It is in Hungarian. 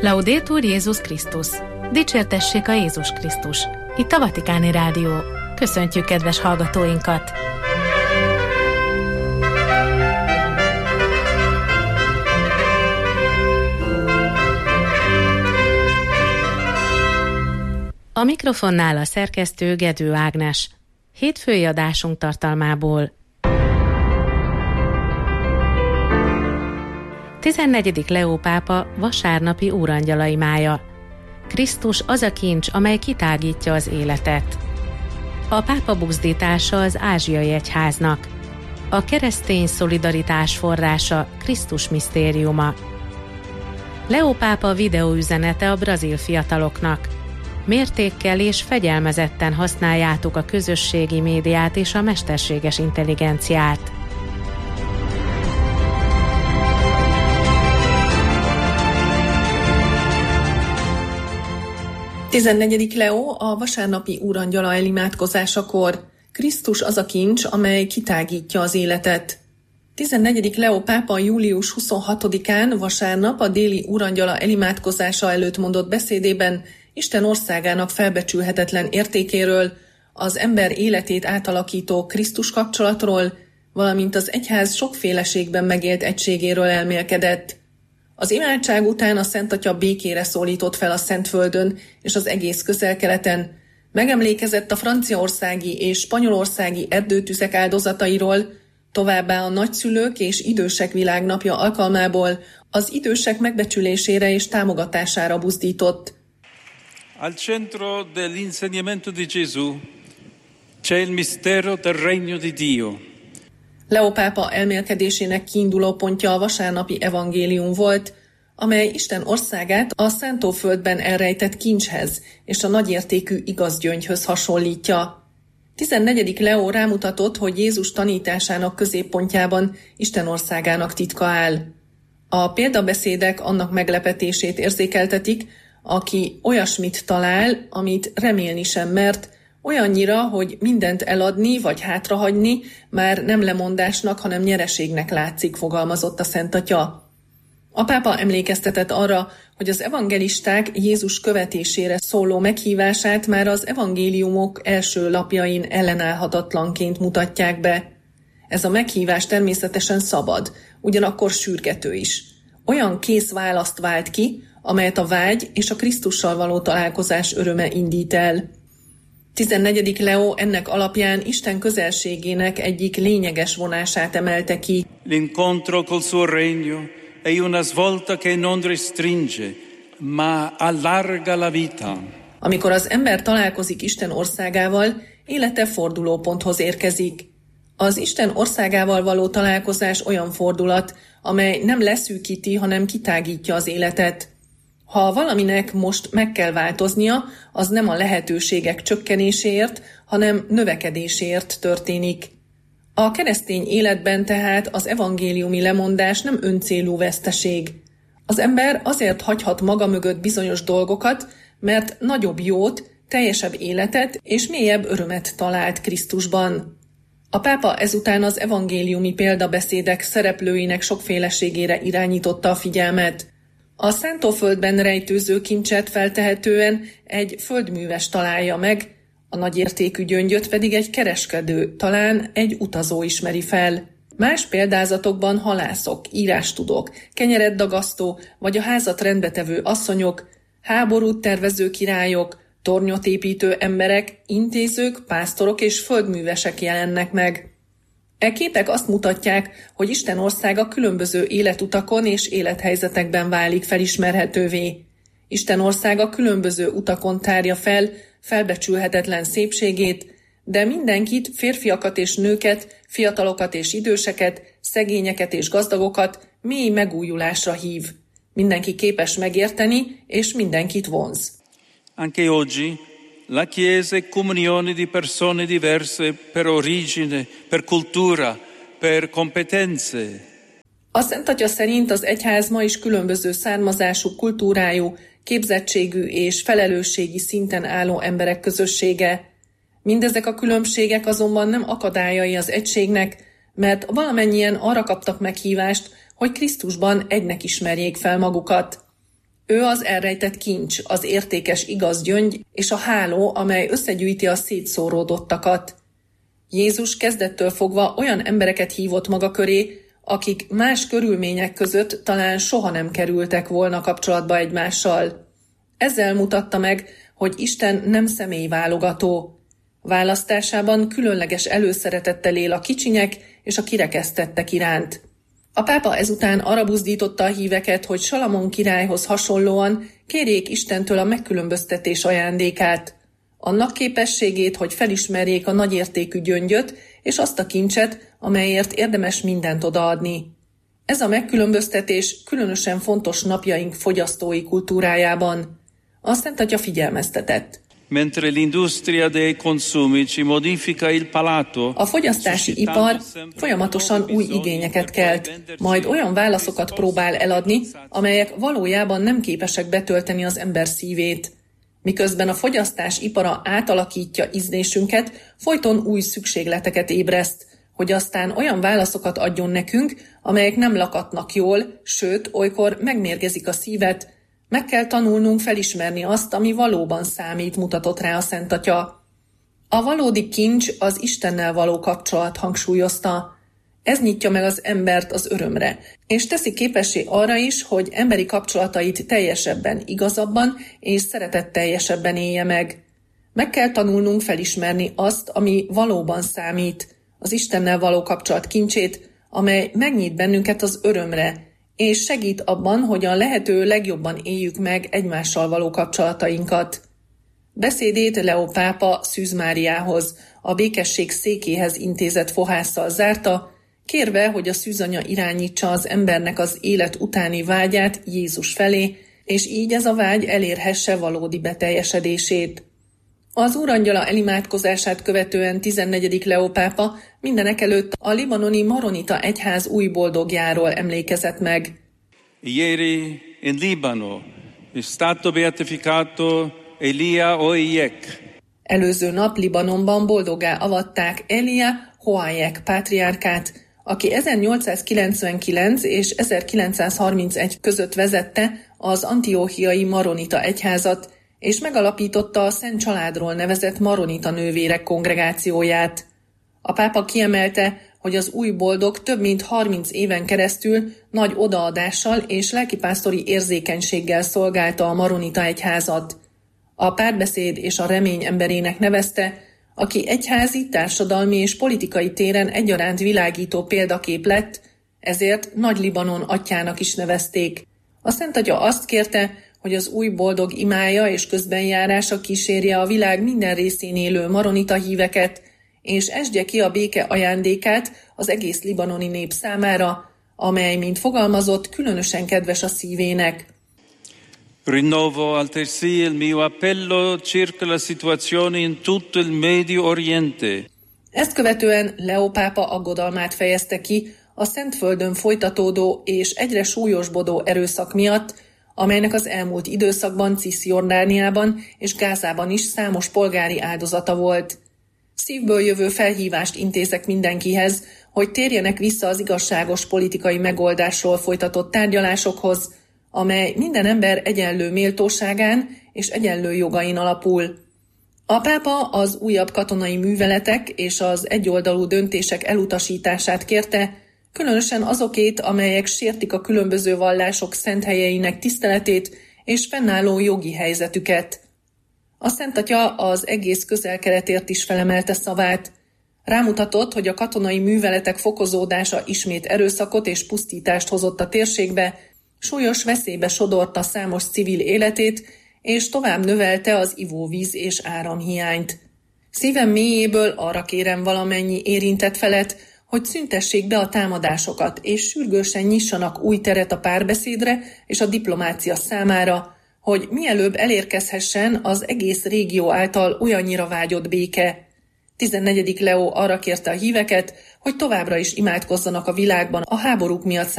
Laudetur Jézus Krisztus! Dicsértessék a Jézus Krisztus! Itt a Vatikáni Rádió. Köszöntjük kedves hallgatóinkat! A mikrofonnál a szerkesztő Gedő Ágnes. Hétfői adásunk tartalmából. 14. Leó pápa vasárnapi úrangyalai mája. Krisztus az a kincs, amely kitágítja az életet. A pápa buzdítása az ázsiai egyháznak. A keresztény szolidaritás forrása Krisztus misztériuma. Leó pápa videóüzenete a brazil fiataloknak. Mértékkel és fegyelmezetten használjátok a közösségi médiát és a mesterséges intelligenciát. Tizenegyedik Leó a vasárnapi úrangyala elimádkozásakor. Krisztus az a kincs, amely kitágítja az életet. 14. Leó pápa július 26-án vasárnap a déli úrangyala elimádkozása előtt mondott beszédében Isten országának felbecsülhetetlen értékéről, az ember életét átalakító Krisztus kapcsolatról, valamint az egyház sokféleségben megélt egységéről elmélkedett. Az imádság után a Szent Atya békére szólított fel a Szentföldön és az egész Közel-Keleten, megemlékezett a franciaországi és spanyolországi erdőtüzek áldozatairól, továbbá a nagyszülők és idősek világnapja alkalmából az idősek megbecsülésére és támogatására buzdított. Al centro dell'insegnamento di Gesù c'è il mistero del regno di Dio. Leó pápa elmélkedésének kiinduló pontja a vasárnapi evangélium volt, amely Isten országát a szántóföldben elrejtett kincshez és a nagyértékű igazgyöngyhöz hasonlítja. 14. Leó rámutatott, hogy Jézus tanításának középpontjában Isten országának titka áll. A példabeszédek annak meglepetését érzékeltetik, aki olyasmit talál, amit remélni sem mert, olyannyira, hogy mindent eladni vagy hátrahagyni már nem lemondásnak, hanem nyereségnek látszik, fogalmazott a Szent Atya. A pápa emlékeztetett arra, hogy az evangelisták Jézus követésére szóló meghívását már az evangéliumok első lapjain ellenállhatatlanként mutatják be. Ez a meghívás természetesen szabad, ugyanakkor sürgető is. Olyan kész választ vált ki, amelyet a vágy és a Krisztussal való találkozás öröme indít el. 14. Leó ennek alapján Isten közelségének egyik lényeges vonását emelte ki. L'incontro col suo regno è una svolta che non restringe, ma allarga la vita. Amikor az ember találkozik Isten országával, élete fordulóponthoz érkezik. Az Isten országával való találkozás olyan fordulat, amely nem leszűkíti, hanem kitágítja az életet. Ha valaminek most meg kell változnia, az nem a lehetőségek csökkenéséért, hanem növekedéséért történik. A keresztény életben tehát az evangéliumi lemondás nem öncélú veszteség. Az ember azért hagyhat maga mögött bizonyos dolgokat, mert nagyobb jót, teljesebb életet és mélyebb örömet talált Krisztusban. A pápa ezután az evangéliumi példabeszédek szereplőinek sokféleségére irányította a figyelmet. A szántóföldben rejtőző kincset feltehetően egy földműves találja meg, a nagyértékű gyöngyöt pedig egy kereskedő, talán egy utazó ismeri fel. Más példázatokban halászok, írástudók, kenyeret dagasztó vagy a házat rendbetevő asszonyok, háborút tervező királyok, tornyot építő emberek, intézők, pásztorok és földművesek jelennek meg. E képek azt mutatják, hogy Isten országa különböző életutakon és élethelyzetekben válik felismerhetővé. Isten országa különböző utakon tárja fel felbecsülhetetlen szépségét, de mindenkit, férfiakat és nőket, fiatalokat és időseket, szegényeket és gazdagokat mély megújulásra hív. Mindenki képes megérteni, és mindenkit vonz. Anche oggi la Chiesa è comunione di persone diverse per origine, per cultura, per competenze. A Szent Atya szerint az egyház ma is különböző származású, kultúrájú, képzettségű és felelősségi szinten álló emberek közössége. Mindezek a különbségek azonban nem akadályai az egységnek, mert valamennyien arra kaptak meghívást, hogy Krisztusban egynek ismerjék fel magukat. Ő az elrejtett kincs, az értékes igaz gyöngy és a háló, amely összegyűjti a szétszóródottakat. Jézus kezdettől fogva olyan embereket hívott maga köré, akik más körülmények között talán soha nem kerültek volna kapcsolatba egymással. Ezzel mutatta meg, hogy Isten nem személyválogató. Választásában különleges előszeretettel él a kicsinyek és a kirekesztettek iránt. A pápa ezután arra buzdította a híveket, hogy Salamon királyhoz hasonlóan kérjék Istentől a megkülönböztetés ajándékát, annak képességét, hogy felismerjék a nagyértékű gyöngyöt és azt a kincset, amelyért érdemes mindent odaadni. Ez a megkülönböztetés különösen fontos napjaink fogyasztói kultúrájában. A Szentatya figyelmeztetett. Mentre l'industria dei consumi ci modifica il palato. A fogyasztási ipar folyamatosan új igényeket kelt, majd olyan válaszokat próbál eladni, amelyek valójában nem képesek betölteni az ember szívét. Miközben a fogyasztás ipara átalakítja ízlésünket, folyton új szükségleteket ébreszt, hogy aztán olyan válaszokat adjon nekünk, amelyek nem lakatnak jól, sőt, olykor megmérgezik a szívet. Meg kell tanulnunk felismerni azt, ami valóban számít, mutatott rá a Szentatya. A valódi kincs az Istennel való kapcsolat, hangsúlyozta. Ez nyitja meg az embert az örömre, és teszi képessé arra is, hogy emberi kapcsolatait teljesebben, igazabban és szeretetteljesebben élje meg. Meg kell tanulnunk felismerni azt, ami valóban számít, az Istennel való kapcsolat kincsét, amely megnyit bennünket az örömre, és segít abban, hogy a lehető legjobban éljük meg egymással való kapcsolatainkat. Beszédét Leó pápa Szűz Máriához, a békesség székéhez intézett fohásszal zárta, kérve, hogy a szűzanya irányítsa az embernek az élet utáni vágyát Jézus felé, és így ez a vágy elérhesse valódi beteljesedését. Az Úrangyala elimádkozását követően 14. Leó pápa mindenekelőtt a libanoni maronita egyház új boldogjáról emlékezett meg. Ieri in Libano è stato beatificato Elia Hoajek. Előző nap Libanonban boldoggá avatták Elia Hoajek pátriárkát, aki 1899 és 1931 között vezette az antióchiai maronita egyházat, és megalapította a Szent Családról nevezett maronita nővérek kongregációját. A pápa kiemelte, hogy az új boldog több mint 30 éven keresztül nagy odaadással és lelkipásztori érzékenységgel szolgálta a maronita egyházat. A párbeszéd és a remény emberének nevezte, aki egyházi, társadalmi és politikai téren egyaránt világító példakép lett, ezért Nagy-Libanon atyának is nevezték. A Szentatya azt kérte, hogy az új boldog imája és közbenjárása kísérje a világ minden részén élő maronita híveket, és esdje ki a béke ajándékát az egész libanoni nép számára, amely, mint fogalmazott, különösen kedves a szívének. Rinnovo altresì il mio appello circa la situazione in tutto il Medio Oriente. Ezt követően Leó pápa aggodalmát fejezte ki a Szentföldön folytatódó és egyre súlyosbodó erőszak miatt, amelynek az elmúlt időszakban Ciszjordániában és Gázában is számos polgári áldozata volt. Szívből jövő felhívást intézek mindenkihez, hogy térjenek vissza az igazságos politikai megoldásról folytatott tárgyalásokhoz, amely minden ember egyenlő méltóságán és egyenlő jogain alapul. A pápa az újabb katonai műveletek és az egyoldalú döntések elutasítását kérte, különösen azokét, amelyek sértik a különböző vallások szent helyeinek tiszteletét és fennálló jogi helyzetüket. A Szentatya az egész Közel-Keletért is felemelte szavát. Rámutatott, hogy a katonai műveletek fokozódása ismét erőszakot és pusztítást hozott a térségbe, súlyos veszélybe sodorta számos civil életét, és tovább növelte az ivóvíz és áramhiányt. Szívem mélyéből arra kérem valamennyi érintett felet, hogy szüntessék be a támadásokat, és sürgősen nyissanak új teret a párbeszédre és a diplomácia számára, hogy mielőbb elérkezhessen az egész régió által olyannyira vágyott béke. 14. Leó arra kérte a híveket, hogy továbbra is imádkozzanak a világban a háborúk miatt